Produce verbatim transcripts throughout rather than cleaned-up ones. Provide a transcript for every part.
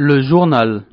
Le journal.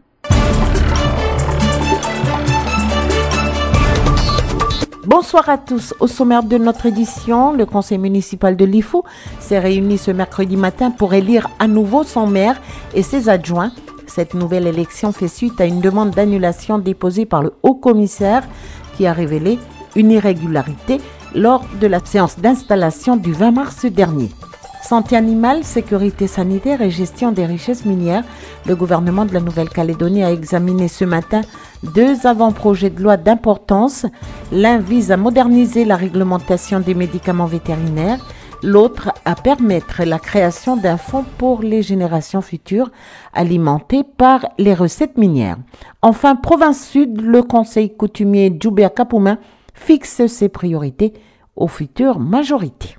Bonsoir à tous. Au sommaire de notre édition, le conseil municipal de Lifou s'est réuni ce mercredi matin pour élire à nouveau son maire et ses adjoints. Cette nouvelle élection fait suite à une demande d'annulation déposée par le haut-commissaire qui a révélé une irrégularité lors de la séance d'installation du vingt mars dernier. Santé animale, sécurité sanitaire et gestion des richesses minières, le gouvernement de la Nouvelle-Calédonie a examiné ce matin deux avant-projets de loi d'importance. L'un vise à moderniser la réglementation des médicaments vétérinaires, l'autre à permettre la création d'un fonds pour les générations futures alimenté par les recettes minières. Enfin, province sud, le conseil coutumier Djoubéa Kapoumin fixe ses priorités aux futures majorités.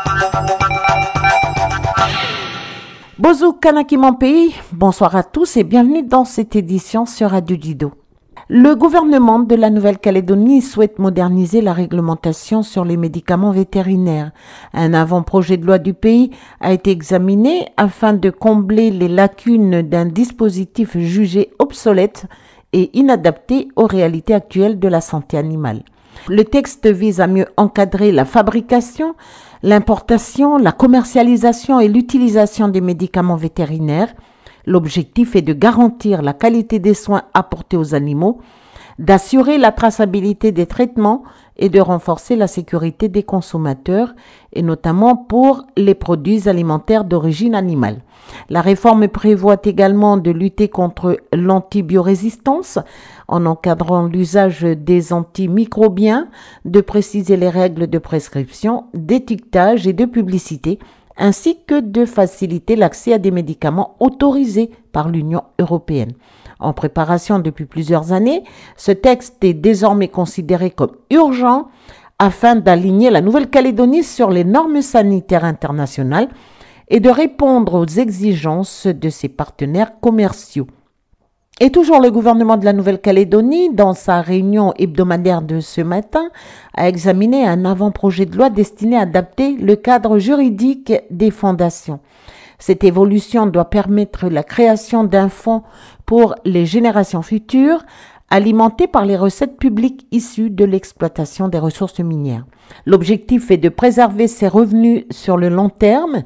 Bozou Kanaki mon pays, bonsoir à tous et bienvenue dans cette édition sur Radio Dido. Le gouvernement de la Nouvelle-Calédonie souhaite moderniser la réglementation sur les médicaments vétérinaires. Un avant-projet de loi du pays a été examiné afin de combler les lacunes d'un dispositif jugé obsolète et inadapté aux réalités actuelles de la santé animale. Le texte vise à mieux encadrer la fabrication, l'importation, la commercialisation et l'utilisation des médicaments vétérinaires. L'objectif est de garantir la qualité des soins apportés aux animaux, d'assurer la traçabilité des traitements et de renforcer la sécurité des consommateurs, et notamment pour les produits alimentaires d'origine animale. La réforme prévoit également de lutter contre l'antibiorésistance en encadrant l'usage des antimicrobiens, de préciser les règles de prescription, d'étiquetage et de publicité, ainsi que de faciliter l'accès à des médicaments autorisés par l'Union européenne. En préparation depuis plusieurs années, ce texte est désormais considéré comme urgent afin d'aligner la Nouvelle-Calédonie sur les normes sanitaires internationales et de répondre aux exigences de ses partenaires commerciaux. Et toujours le gouvernement de la Nouvelle-Calédonie, dans sa réunion hebdomadaire de ce matin, a examiné un avant-projet de loi destiné à adapter le cadre juridique des fondations. Cette évolution doit permettre la création d'un fonds pour les générations futures, alimenté par les recettes publiques issues de l'exploitation des ressources minières. L'objectif est de préserver ces revenus sur le long terme